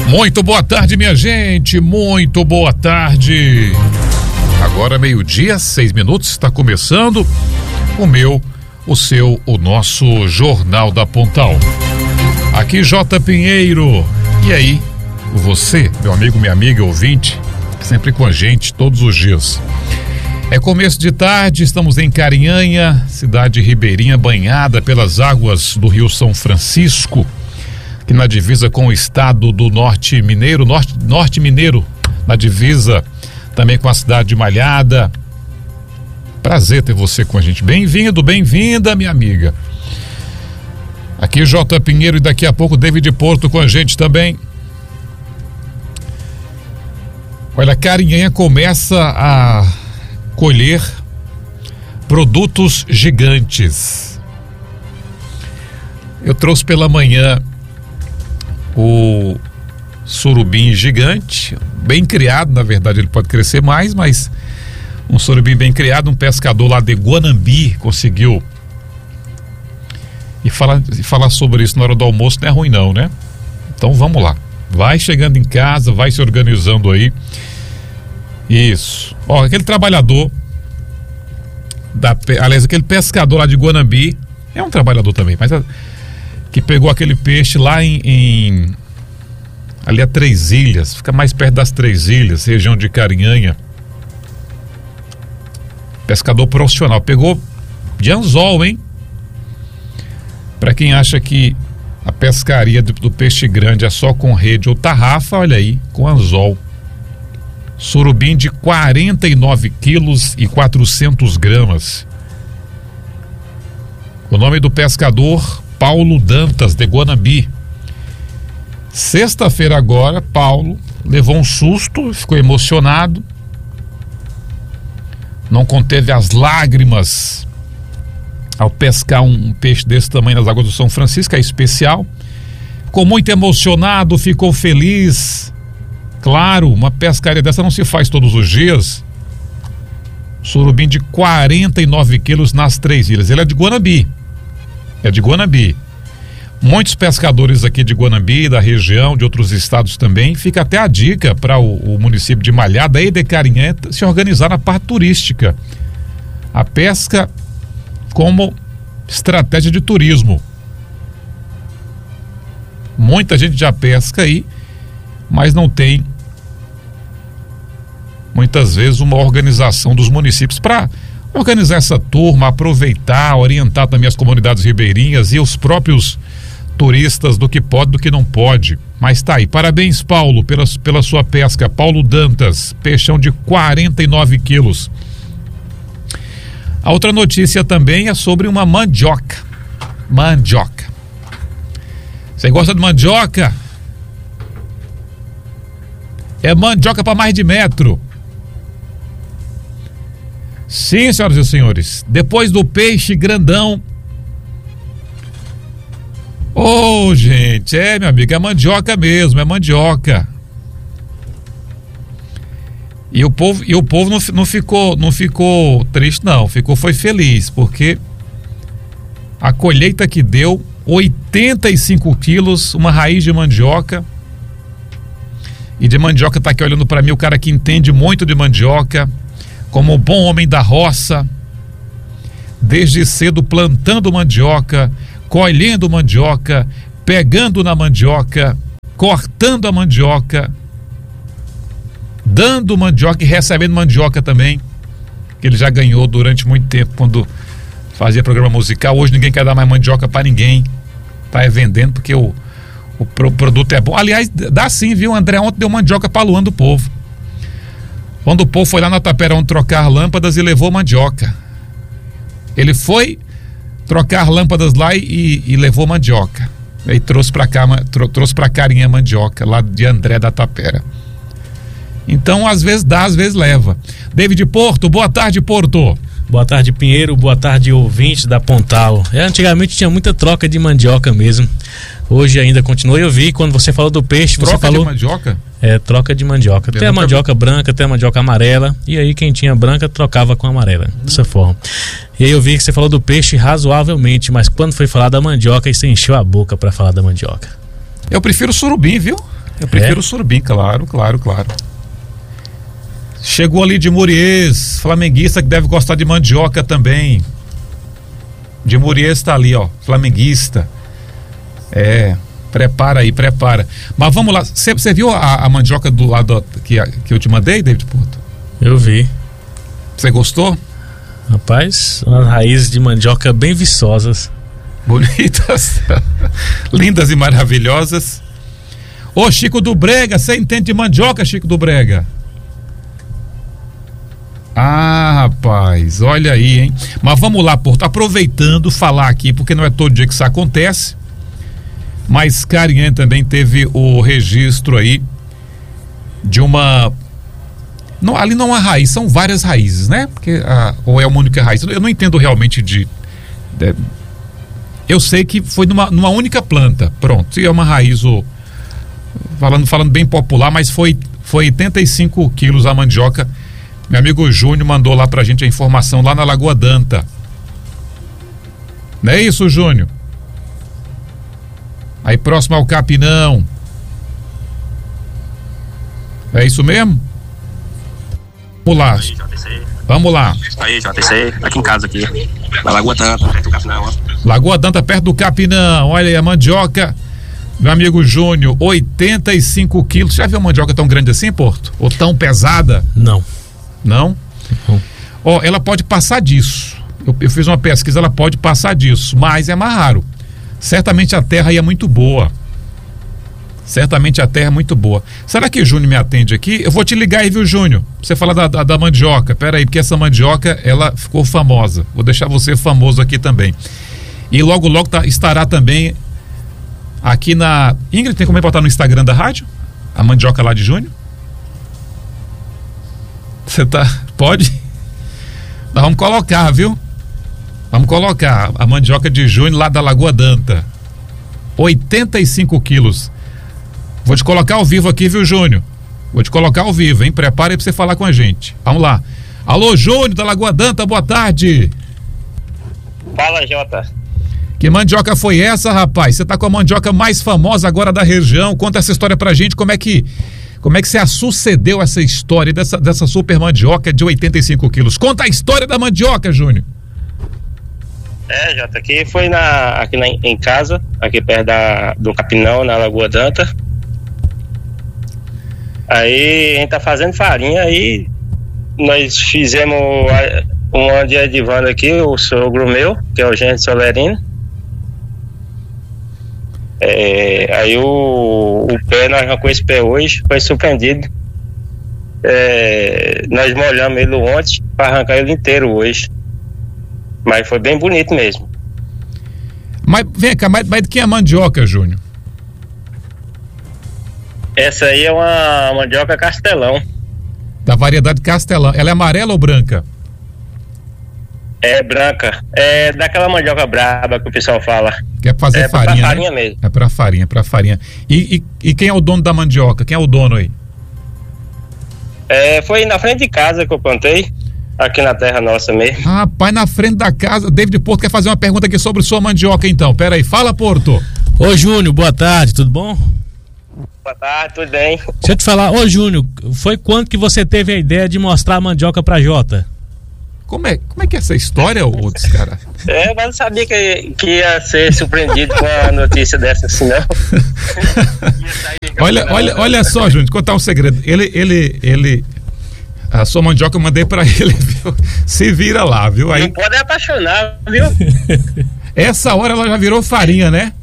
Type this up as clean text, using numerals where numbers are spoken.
Muito boa tarde, minha gente, muito boa tarde. Agora 12:06, está começando o meu, o seu, o nosso Jornal da Pontal. Aqui J. Pinheiro. E aí, você, meu amigo, minha amiga, ouvinte, sempre com a gente todos os dias. É começo de tarde, estamos em Carinhanha, cidade ribeirinha banhada pelas águas do Rio São Francisco, que na divisa com o estado do Norte Mineiro, Norte Mineiro, na divisa também com a cidade de Malhada. Prazer ter você com a gente. Bem-vindo, bem-vinda, minha amiga. Aqui J. Pinheiro e daqui a pouco David Porto com a gente também. Olha, Carinhanha começa a colher produtos gigantes. Eu trouxe pela manhã o surubim gigante, bem criado, na verdade ele pode crescer mais, mas um surubim bem criado, um pescador lá de Guanambi conseguiu. E falar sobre isso na hora do almoço não é ruim não, né? Então vamos lá, vai chegando em casa, vai se organizando aí. Isso, ó, aquele trabalhador aliás, aquele pescador lá de Guanambi é um trabalhador também, mas que pegou aquele peixe lá ali a Três Ilhas, fica mais perto das Três Ilhas, região de Carinhanha. Pescador profissional, pegou de anzol, hein? Pra quem acha que a pescaria do peixe grande é só com rede ou tarrafa, olha aí, com anzol. Surubim de 49 quilos e 400 gramas. O nome do pescador, Paulo Dantas, de Guanambi. Sexta-feira agora, Paulo levou um susto, ficou emocionado, não conteve as lágrimas ao pescar um peixe desse tamanho nas águas do São Francisco, é especial. Ficou muito emocionado, ficou feliz. Claro, uma pescaria dessa não se faz todos os dias. Surubim de 49 quilos nas Três Ilhas. Ele é de Guanambi. Muitos pescadores aqui de Guanambi, da região, de outros estados também. Fica até a dica para o município de Malhada e de Carinhanha se organizar na parte turística. A pesca como estratégia de turismo. Muita gente já pesca aí, mas não tem muitas vezes uma organização dos municípios para organizar essa turma, aproveitar, orientar também as comunidades ribeirinhas e os próprios turistas do que pode, do que não pode. Mas tá aí, parabéns, Paulo, pela sua pesca. Paulo Dantas, peixão de 49 quilos. A outra notícia também é sobre uma mandioca. Você gosta de mandioca? É mandioca para mais de metro. Sim, senhoras e senhores, depois do peixe grandão. Ô, gente, meu amigo, é mandioca mesmo, é mandioca. E o povo não ficou triste não, foi feliz, porque a colheita que deu 85 quilos, uma raiz de mandioca. E de mandioca tá aqui olhando para mim o cara que entende muito de mandioca, como bom homem da roça, desde cedo plantando mandioca, colhendo mandioca, pegando na mandioca, cortando a mandioca, dando mandioca e recebendo mandioca também, que ele já ganhou durante muito tempo quando fazia programa musical. Hoje ninguém quer dar mais mandioca para ninguém, tá vendendo porque o produto é bom. Aliás, dá sim, viu? O André ontem deu mandioca pra Luan do povo. Quando o povo foi lá na Tapera onde trocar lâmpadas e levou mandioca. Ele foi trocar lâmpadas lá e levou mandioca. Aí trouxe pra Carinhanha mandioca, lá de André da Tapera. Então, às vezes dá, às vezes leva. David Porto, boa tarde, Porto. Boa tarde, Pinheiro, boa tarde, ouvintes da Pontal. Antigamente tinha muita troca de mandioca mesmo. Hoje ainda continua. Eu vi quando você falou do peixe, você falou... Troca de mandioca? É, troca de mandioca. Tem a mandioca branca, tem a mandioca amarela. E aí quem tinha branca trocava com a amarela, dessa forma. E aí eu vi que você falou do peixe razoavelmente, mas quando foi falar da mandioca, você encheu a boca pra falar da mandioca. Eu prefiro surubim, viu? Eu prefiro o surubim, claro. Chegou ali de Muriez, flamenguista que deve gostar de mandioca também. De Muriez tá ali, ó, flamenguista. Prepara. Mas vamos lá, você viu a mandioca do lado que eu te mandei, David Porto? Eu vi. Você gostou? Rapaz, umas raízes de mandioca bem viçosas. Bonitas, lindas e maravilhosas. Ô Chico do Brega, você entende de mandioca, Chico do Brega? Ah, rapaz, olha aí, hein? Mas vamos lá, Porto, aproveitando falar aqui, porque não é todo dia que isso acontece, mas Carinhã também teve o registro aí de uma... Não, ali não é uma raiz, são várias raízes, né? Porque, ou é uma única raiz, eu não entendo realmente eu sei que foi numa única planta, pronto, e é uma raiz, falando bem popular, mas foi 85 quilos a mandioca. Meu amigo Júnior mandou lá pra gente a informação lá na Lagoa Danta. Não é isso, Júnior? Aí próximo ao Capinão. É isso mesmo? Vamos lá. Aí, JTC, aqui em casa aqui. Na Lagoa Danta, perto do Capinão, ó. Lagoa Danta, perto do Capinão. Olha aí a mandioca. Meu amigo Júnior, 85 quilos. Já viu a mandioca tão grande assim, Porto? Ou tão pesada? Não? Ó, ela pode passar disso. Eu fiz uma pesquisa, ela pode passar disso, mas é mais raro. Certamente a terra aí é muito boa. Será que o Júnior me atende aqui? Eu vou te ligar aí, viu, Júnior? Pra você falar da mandioca. Pera aí, porque essa mandioca, ela ficou famosa. Vou deixar você famoso aqui também. E logo estará também aqui na... Ingrid, tem como botar no Instagram da rádio? A mandioca lá de Júnior? Você pode? Nós vamos colocar, viu? Vamos colocar a mandioca de Júnior lá da Lagoa Danta. 85 quilos. Vou te colocar ao vivo aqui, viu, Júnior? Vou te colocar ao vivo, hein? Prepara aí pra você falar com a gente. Vamos lá. Alô, Júnior da Lagoa Danta, boa tarde. Fala, Jota. Que mandioca foi essa, rapaz? Você tá com a mandioca mais famosa agora da região. Conta essa história pra gente, como é que você sucedeu essa história dessa super mandioca de 85 quilos? Conta a história da mandioca, Júnior. Jota, aqui foi em casa, aqui perto do Capinão, na Lagoa Danta. Aí a gente tá fazendo farinha, aí nós fizemos um ano de adivando aqui, o sogro meu, que é o Gênero Solerino. Aí o pé, nós arrancamos esse pé hoje, foi surpreendido. Nós molhamos ele ontem para arrancar ele inteiro hoje. Mas foi bem bonito mesmo. Mas vem cá, mas de quem é a mandioca, Júnior? Essa aí é uma mandioca Castelão. Da variedade Castelão. Ela é amarela ou branca? É branca. É daquela mandioca braba que o pessoal fala. Que é pra fazer farinha, pra farinha, né? Mesmo. É pra farinha. E quem é o dono da mandioca? Quem é o dono aí? Foi na frente de casa que eu plantei. Aqui na terra nossa mesmo. Rapaz, na frente da casa. David Porto quer fazer uma pergunta aqui sobre sua mandioca, então. Pera aí, fala, Porto. Ô, Júnior, boa tarde, tudo bom? Boa tarde, tudo bem. Deixa eu te falar, ô, Júnior, foi quando que você teve a ideia de mostrar a mandioca pra Jota? Como é que é essa história, outros cara? Mas não sabia que ia ser surpreendido com a notícia dessa assim, não. olha só, Júnior, contar um segredo. Ele a sua mandioca eu mandei pra ele, viu? Se vira lá, viu? Aí, não pode apaixonar, viu? Essa hora ela já virou farinha, né?